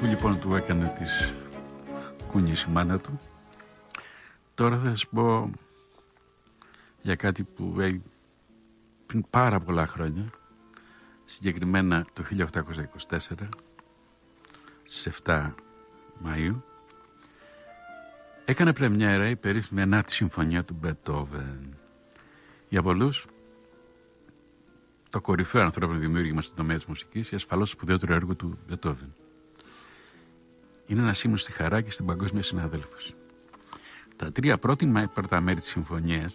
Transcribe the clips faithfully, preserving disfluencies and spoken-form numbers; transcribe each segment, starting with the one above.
Αφού λοιπόν του έκανε τις κούνιες η μάνα του, τώρα θα σας πω για κάτι που έγινε πριν πάρα πολλά χρόνια, συγκεκριμένα το χίλια οκτακόσια είκοσι τέσσερα, στις εφτά Μαΐου, έκανε πρεμιέρα η περίφημη ενάτη συμφωνία του Μπετόβεν. Για πολλούς, το κορυφαίο ανθρώπινο δημιούργημα στον τομέα της μουσικής και ασφαλώς το σπουδαιότερο έργο του Μπετόβεν. Είναι ένα ύμνο στη χαρά και στην παγκόσμια συναδέλφωση. Τα τρία πρώτα, πρώτα μέρη της συμφωνίας,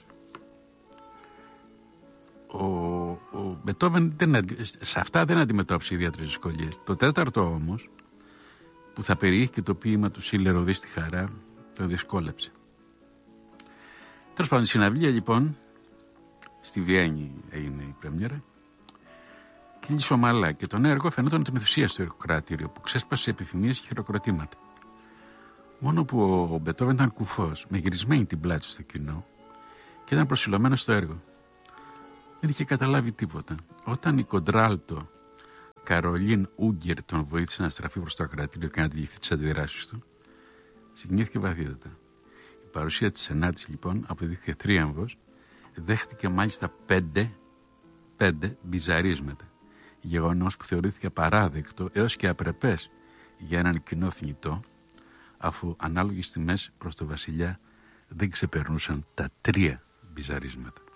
ο, ο Μπετόβεν δεν, σε αυτά δεν αντιμετώπισε ιδιαίτερες δυσκολίες. Το τέταρτο όμως, που θα περιείχε και το ποίημα του Σίλερ «Οδή στη χαρά», το δυσκόλεψε. Τέλος πάντων, η συναυλία λοιπόν στη Βιέννη έγινε η πρεμιέρα. Κύλησε ομαλά και το νέο έργο φαινόταν ότι με ενθουσίασε στο εργοκράτηριο, που ξέσπασε επιθυμίες και χειροκροτήματα. Μόνο που ο Μπετόβεν ήταν κουφός, με γυρισμένη την πλάτη στο κοινό και ήταν προσιλωμένος στο έργο. Δεν είχε καταλάβει τίποτα. Όταν η κοντράλτο Καρολίν Ούγκερ τον βοήθησε να στραφεί προς το ακροατήριο και να αντιληφθεί τις αντιδράσεις του, συγκινήθηκε βαθύτατα. Η παρουσία της ενάτης λοιπόν αποδείχθηκε θρίαμβος, δέχτηκε μάλιστα πέντε, πέντε μπιζαρίσματα. Γεγονός που θεωρήθηκε απαράδεκτο έως και απρεπές για έναν κοινό θνητό, αφού ανάλογες τιμές προς το βασιλιά δεν ξεπερνούσαν τα τρία μπιζαρίσματα.